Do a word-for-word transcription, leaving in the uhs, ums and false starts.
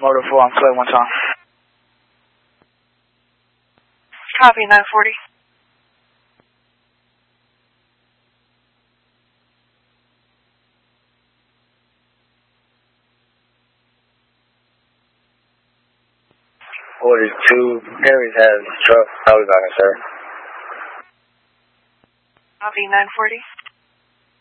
Motor four on clear one time. Copy, nine forty. Order two, Perry's has truck. I'll be back, sir. Copy, nine forty.